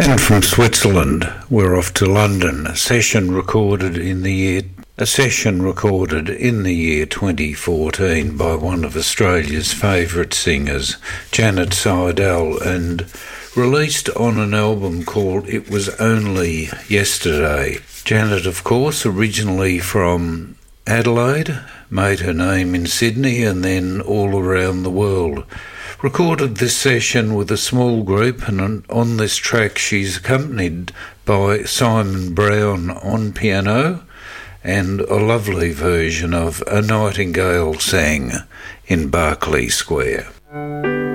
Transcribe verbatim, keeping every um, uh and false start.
And from Switzerland, we're off to London. A session recorded in the year a session recorded in the year twenty fourteen by one of Australia's favourite singers, Janet Seidel, and released on an album called It Was Only Yesterday. Janet, of course, originally from Adelaide, made her name in Sydney and then all around the world. Recorded this session with a small group, and on this track she's accompanied by Simon Brown on piano and a lovely version of A Nightingale Sang in Berkeley Square.